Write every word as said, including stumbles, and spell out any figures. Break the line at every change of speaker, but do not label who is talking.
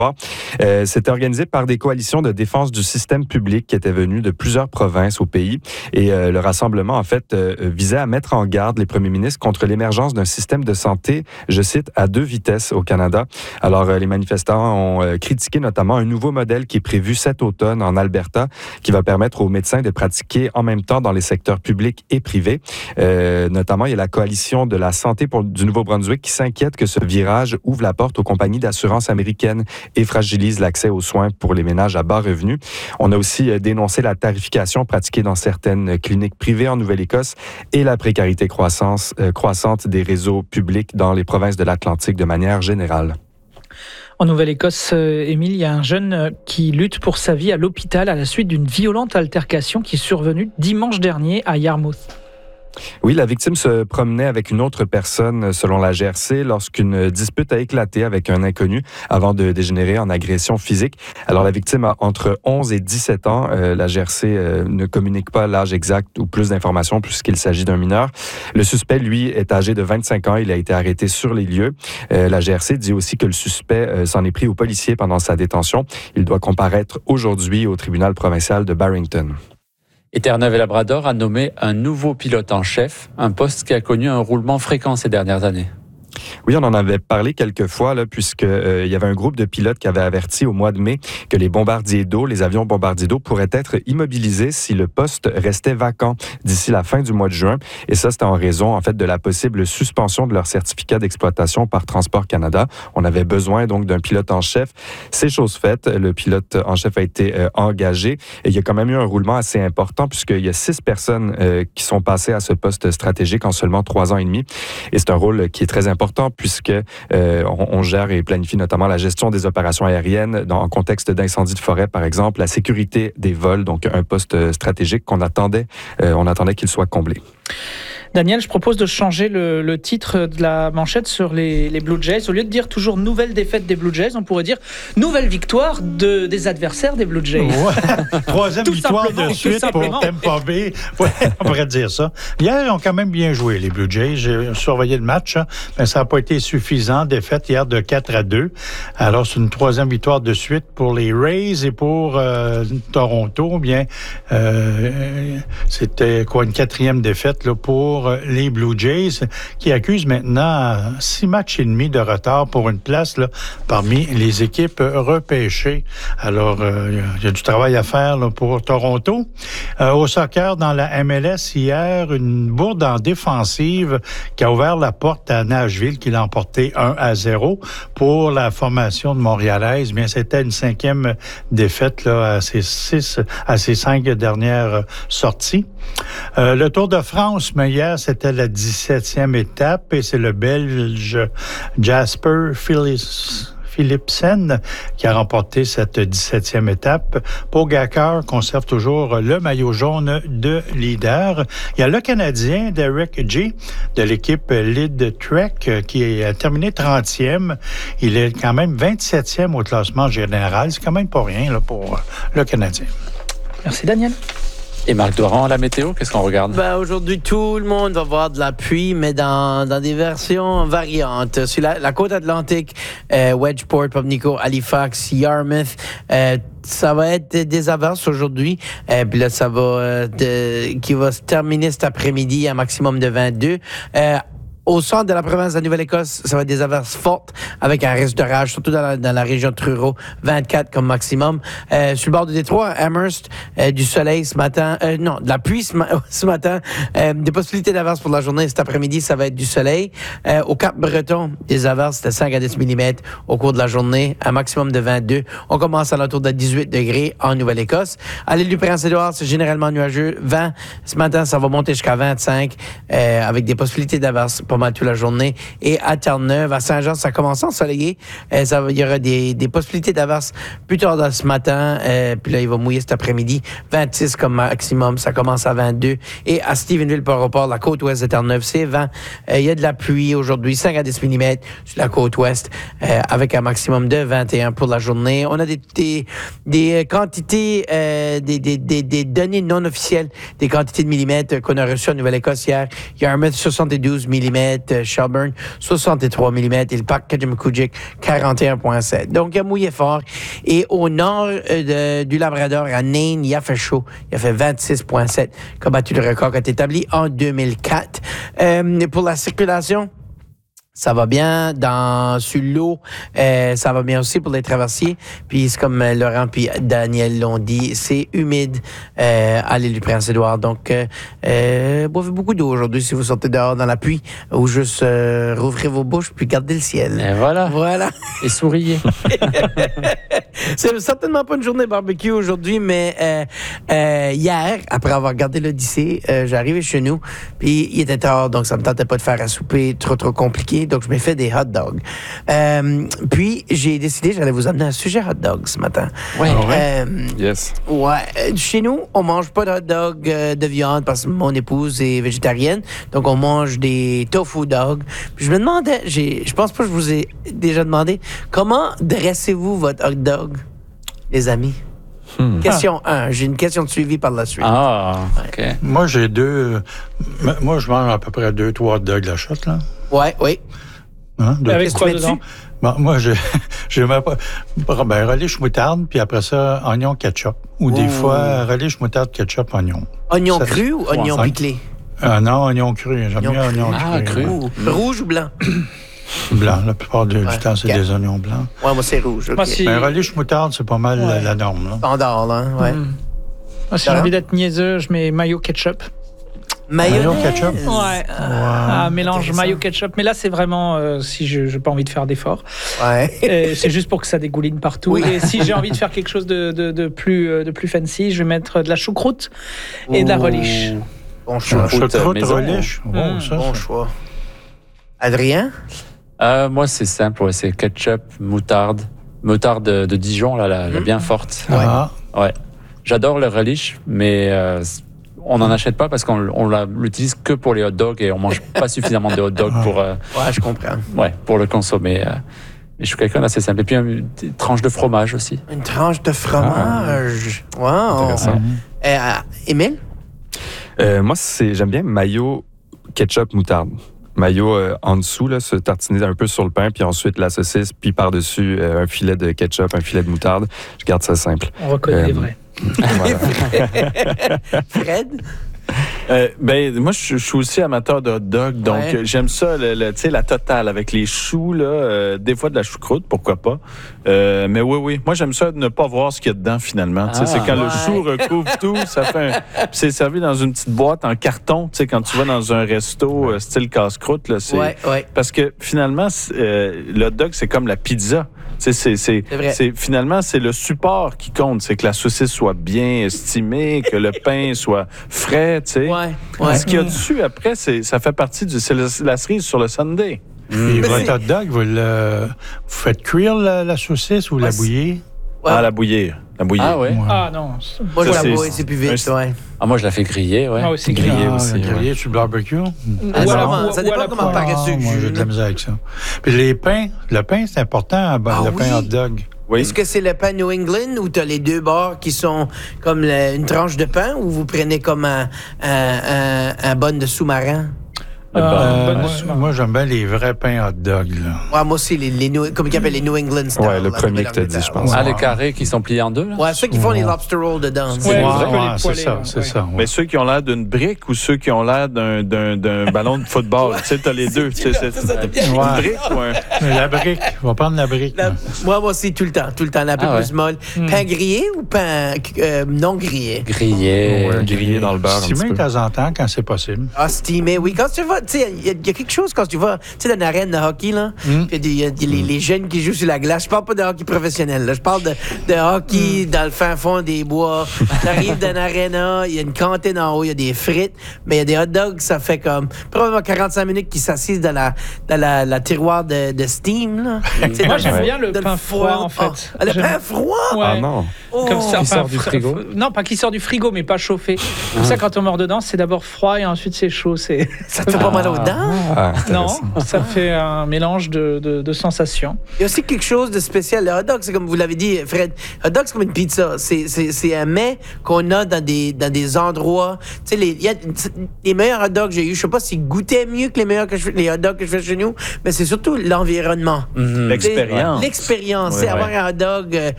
Euh, c'était organisé par des coalitions de défense du système public qui étaient venues de plusieurs provinces au pays. Et euh, le rassemblement, en fait, euh, visait à mettre en garde les premiers ministres contre l'émergence d'un système de santé, je cite, à deux vitesses au Canada. Alors, euh, les manifestants ont euh, critiqué notamment un nouveau modèle qui est prévu cet automne en Alberta, qui va permettre aux médecins de pratiquer en même temps dans les secteurs publics et privés. Euh, notamment, il y a la coalition de la santé pour, du Nouveau-Brunswick qui s'inquiète que ce virage ouvre la porte aux compagnies d'assurance américaines et fragilise l'accès aux soins pour les ménages à bas revenus. On a aussi dénoncé la tarification pratiquée dans certaines cliniques privées en Nouvelle-Écosse et la précarité croissance, euh, croissante des réseaux publics dans les provinces de l'Atlantique de manière générale.
En Nouvelle-Écosse, euh, Émile, il y a un jeune qui lutte pour sa vie à l'hôpital à la suite d'une violente altercation qui est survenue dimanche dernier à Yarmouth.
Oui, la victime se promenait avec une autre personne, selon la G R C, lorsqu'une dispute a éclaté avec un inconnu avant de dégénérer en agression physique. Alors, la victime a entre onze et dix-sept ans. Euh, la G R C euh, ne communique pas l'âge exact ou plus d'informations puisqu'il s'agit d'un mineur. Le suspect, lui, est âgé de vingt-cinq ans. Il a été arrêté sur les lieux. Euh, la G R C dit aussi que le suspect euh, s'en est pris aux policiers pendant sa détention. Il doit comparaître aujourd'hui au tribunal provincial de Barrington.
Et Terre-Neuve-et-Labrador a nommé un nouveau pilote en chef, un poste qui a connu un roulement fréquent ces dernières années.
Oui, on en avait parlé quelques fois, là, puisque euh, il y avait un groupe de pilotes qui avait averti au mois de mai que les bombardiers d'eau, les avions bombardiers d'eau pourraient être immobilisés si le poste restait vacant d'ici la fin du mois de juin. Et ça, c'était en raison, en fait, de la possible suspension de leur certificat d'exploitation par Transport Canada. On avait besoin, donc, d'un pilote en chef. C'est chose faite. Le pilote en chef a été euh, engagé. Et il y a quand même eu un roulement assez important, puisqu'il y a six personnes euh, qui sont passées à ce poste stratégique en seulement trois ans et demi. Et c'est un rôle qui est très important, puisque euh, on, on gère et planifie notamment la gestion des opérations aériennes dans, en contexte d'incendie de forêt, par exemple, la sécurité des vols, donc un poste stratégique qu'on attendait, euh, on attendait qu'il soit comblé.
Daniel, je propose de changer le, le titre de la manchette sur les, les Blue Jays. Au lieu de dire toujours nouvelle défaite des Blue Jays, on pourrait dire nouvelle victoire de, des adversaires des Blue Jays.
Ouais. Troisième victoire de suite pour Tampa Bay. Ouais, on pourrait dire ça. Hier, ils ont quand même bien joué, les Blue Jays. J'ai surveillé le match, hein, mais ça n'a pas été suffisant. Défaite hier de quatre à deux. Alors, c'est une troisième victoire de suite pour les Rays et pour euh, Toronto. Bien, euh, c'était quoi, une quatrième défaite là, pour les Blue Jays, qui accusent maintenant six matchs et demi de retard pour une place là, parmi les équipes repêchées. Alors, euh, il y a du travail à faire là, pour Toronto. Euh, au soccer, dans la M L S, hier, une bourde en défensive qui a ouvert la porte à Nashville, qui l'a emporté un à zéro pour la formation de Montréalaise. Bien, c'était une cinquième défaite là, à ses six, à ses cinq dernières sorties. Euh, le Tour de France, mais hier, c'était la dix-septième étape et c'est le Belge Jasper Phillips. Philipsen qui a remporté cette dix-septième étape. Pogacar conserve toujours le maillot jaune de leader. Il y a le Canadien Derek G de l'équipe Lead Trek qui a terminé trentième. Il est quand même vingt-septième au classement général. C'est quand même pas rien là, pour le Canadien.
Merci Daniel.
Et Marc Doran, la météo, qu'est-ce qu'on regarde?
Ben, aujourd'hui, tout le monde va voir de la pluie, mais dans, dans des versions variantes. Sur la, la côte atlantique, euh, Wedgeport, Pubnico, Halifax, Yarmouth, euh, ça va être des averses aujourd'hui. Euh, puis là, ça va, euh, de, qui va se terminer cet après-midi à un maximum de vingt-deux. Euh, Au centre de la province de la Nouvelle-Écosse, ça va être des averses fortes avec un risque d'orage, surtout dans la, dans la région de Truro, vingt-quatre comme maximum. Euh, sur le bord de Détroit, Amherst, euh, du soleil ce matin, euh, non, de la pluie ce, ma- ce matin, euh, des possibilités d'averses pour la journée. Cet après-midi, ça va être du soleil. Euh, au Cap-Breton, des averses de cinq à dix millimètres au cours de la journée, un maximum de vingt-deux. On commence à l'entour de dix-huit degrés en Nouvelle-Écosse. À l'île du Prince-Édouard, c'est généralement nuageux, vingt. Ce matin, ça va monter jusqu'à vingt-cinq, euh, avec des possibilités d'averses pas mal toute la journée. Et à Terre-Neuve, à Saint-Jean, ça commence à ensoleiller. Euh, ça, il y aura des, des possibilités d'averses plus tard dans ce matin. Euh, puis là, il va mouiller cet après-midi. vingt-six comme maximum. Ça commence à vingt-deux. Et à Stephenville-Port-au-Port, la côte ouest de Terre-Neuve, c'est vingt. Euh, il y a de la pluie aujourd'hui, cinq à dix millimètres sur la côte ouest, euh, avec un maximum de vingt et un pour la journée. On a des, des, des quantités, euh, des, des, des, des données non officielles, des quantités de millimètres qu'on a reçues en Nouvelle-Écosse hier. Yarmouth, soixante-douze millimètres. millimètres. Shelburne, soixante-trois millimètres. Et le parc Kejimkujik, quarante et un virgule sept. Donc, il a mouillé fort. Et au nord de, du Labrador, à Nain, il a fait chaud. Il a fait vingt-six virgule sept, qui a battu le record qui a été établi en deux mille quatre. Euh, pour la circulation, ça va bien dans sur l'eau, euh, ça va bien aussi pour les traversiers. Puis c'est comme euh, Laurent puis Daniel l'ont dit, c'est humide euh, à l'île du Prince-Édouard. Donc, euh, euh, boivez beaucoup d'eau aujourd'hui si vous sortez dehors dans la pluie, ou juste euh, rouvrez vos bouches puis gardez le ciel.
Et voilà.
Voilà.
Et souriez.
C'est certainement pas une journée barbecue aujourd'hui, mais euh, euh, hier, après avoir regardé l'Odyssée, euh, j'arrivais chez nous, puis il était tard, donc ça me tentait pas de faire à souper trop trop compliqué, donc je m'ai fait des hot dogs. Euh, puis j'ai décidé, j'allais vous amener un sujet hot dog ce matin.
Ouais.
Euh,
Yes.
Ouais. Euh, Chez nous, on mange pas de hot dog euh, de viande parce que mon épouse est végétarienne, donc on mange des tofu dogs. Puis je me demandais, j'ai, je pense pas que je vous ai déjà demandé, comment dressez-vous votre hot dog, les amis? Hmm. Question un. J'ai une question de suivi par la suite.
Ah, OK.
Moi, j'ai deux... Moi, je mange à peu près deux, trois hot dogs la shot, là.
Ouais, oui.
Hein, deux,
Avec quoi dedans?
Bon, moi, je je mets pas... Ben, relish moutarde, puis après ça, oignon ketchup. Ou des
Ouh.
fois, relish moutarde, ketchup, oignon.
Oignon
Ça,
cru ou oignon
ouais.
piclé?
Ah non, oignon cru. J'aime
Oignon
bien oignon
Ah,
cru.
cru.
Ouh. Rouge ou blanc?
Blanc. La plupart du,
Ouais.
du temps, c'est
Okay.
des oignons blancs.
Ouais, moi, c'est rouge. OK.
Moi, si-
Ben, relish moutarde, c'est pas mal
Ouais.
la, la norme, là.
Standard, là. Ouais.
Mm. Moi, si j'ai
Laurent?
envie d'être niaiseux, je mets mayo ketchup.
Mayonnaise.
Mayo ketchup?
Ouais. Ah, mélange
intéressant.
mayo ketchup. Mais là, c'est vraiment euh, si je n'ai pas envie de faire d'efforts.
Ouais.
Et c'est juste pour que ça dégouline partout.
Oui.
Et si j'ai envie de faire quelque chose de, de, de plus, euh, de plus fancy, je vais mettre de la choucroute et de la relish.
Bon choix.
Choucroute,
Choucroute,
maison.
relish. Bon,
Mm.
ça,
Bon
ça.
choix. Adrien?
Euh, moi, c'est simple. Ouais, c'est ketchup, moutarde. Moutarde de, de Dijon, là, la, la bien forte.
Ah,
Ouais. J'adore le relish, mais euh, on n'en achète pas parce qu'on on la- l'utilise que pour les hot dogs et on mange pas suffisamment de hot dogs pour, euh,
Ouais, je comprends.
ouais, pour le consommer. euh. Mais je suis quelqu'un d'assez simple. Et puis, une petite tranche de fromage aussi.
Une tranche de fromage. Wow.
Intéressant.
Euh, euh, Émile?
Euh, moi, c'est j'aime bien mayo, ketchup, moutarde. Mayo euh, en dessous, là, se tartiner un peu sur le pain, puis ensuite la saucisse, puis par-dessus euh, un filet de ketchup, un filet de moutarde. Je garde ça simple.
On reconnaît
Euh,
les vrais.
Voilà.
Fred?
Euh, ben, moi, je, je suis aussi amateur de hot dog, donc
Ouais.
euh, j'aime ça, le, le- tu sais, la totale avec les choux, là, euh, des fois de la choucroute, pourquoi pas. Euh, mais oui, oui, moi, j'aime ça de ne pas voir ce qu'il y a dedans, finalement. Tu sais,
Ah.
c'est quand
Ouais.
le chou recouvre tout, ça fait un... Puis c'est servi dans une petite boîte en carton, tu sais, quand tu vas dans un resto euh, style casse-croûte, là, c'est...
Ouais, ouais.
Parce que, finalement, c'est, euh, le hot dog, c'est comme la pizza. Tu sais, c'est, c'est,
C'est vrai.
c'est- finalement, c'est le support qui compte. C'est que la saucisse soit bien estimée, que le pain soit frais, tu sais.
Ouais, ouais.
Ce qu'il y a dessus, après, c'est, ça fait partie du... C'est le- la cerise sur le sundae.
Puis
Mais
votre
c'est-
hot dog, vous, le, vous faites cuire la, la saucisse ou
Ouais,
la
c'est-
bouillir?
Ouais.
Ah, la bouillir. La bouillir.
Ah, ouais.
Ouais.
Ah non.
Moi, je
Ça,
la
c'est-
bois, c'est plus vite,
un-
ouais.
Ah, moi, je la fais griller, ouais.
Moi aussi,
Grillé
grillé.
Ah,
aussi,
le grillé sur le barbecue?
Ah,
Ou
ça
à la-
dépend-
ou-
ça
ou
dépend
à la
comment
poêle.
paraît dessus.
moi, j'ai de la misère avec ça. Puis les pains, le pain, c'est important, ben,
Ah
le pain
oui?
hot dog.
Oui.
Est-ce que c'est le pain New England où tu as les deux bords qui sont comme le- une tranche de pain ou vous prenez comme un, un, un, un bon de sous-marin?
Euh,
Euh,
bonne
moi,
sous-marin.
moi, j'aime bien les vrais pains hot dog, là.
Ouais, moi aussi, les, les New- comme ils appellent les New England style.
Ouais, le
la
premier que t'as dit, je pense.
Ah, les carrés qui sont pliés en deux, là?
Ouais, ceux qui font les lobster rolls dedans.
Ouais,
Ouais,
vous pouvez les
ouais, c'est
poêler,
ça,
là,
c'est
ouais.
ça. ouais.
Mais ceux qui ont l'air d'une brique ou ceux qui ont l'air d'un, d'un, d'un ballon de football. Tu sais, t'as les deux. Tu sais, c'est,
ça, ça devient-
une
Ouais.
brique ou un...
Mais la brique, on va prendre la brique.
La-
là.
moi, moi aussi, tout le temps. Tout le temps, un peu
Ah
plus molle. Pain grillé ou pain euh, non grillé?
Grillé.
Ouais, grillé dans le beurre un
Stimé
petit
de
peu.
temps en temps, quand c'est possible.
Ah, steamé, oui. Quand tu vas, tu sais, il y, a- il y a quelque chose quand tu vas, tu sais, dans une arène de hockey, là,
Mm.
puis il y a, des- il y a les, les jeunes qui jouent sur la glace. Je parle pas de hockey professionnel, là. Je parle de, de hockey dans le fin fond des bois. T'arrives dans une arena, il y a une cantine en haut, il y a des frites, mais il y a des hot dogs, ça fait comme probablement quarante-cinq minutes qu'ils s'assisent dans la, dans la, la tiroir de, de steam, là. Tu sais,
Moi,
dans
j'aime
le-
bien le
dans
pain froid, en fait.
Ah, le
J'aime-
pain froid?
Ouais.
Ah non.
Oh.
Comme ça,
Qui
enfin,
sort du
fr-
frigo
fr- Non, pas qui sort du frigo, mais pas chauffé. Comme ça, quand on meurt dedans, c'est d'abord froid et ensuite c'est chaud. C'est...
Ça te fait pas pas mal aux dents.
Ah,
Non,
intéressant.
ça fait un mélange de, de, de sensations.
Il y a aussi quelque chose de spécial. Le hot dog, c'est comme vous l'avez dit, Fred. Hot dog, c'est comme une pizza. C'est, c'est, c'est un mets qu'on a dans des, dans des endroits. Tu sais, les, il y a, les meilleurs hot dogs que j'ai eu, je sais pas s'ils goûtaient mieux que les meilleurs que je fais, les hot dogs que je fais chez nous, mais c'est surtout l'environnement.
L'expérience.
L'expérience.
Ouais,
c'est
ouais.
avoir un hot dog euh,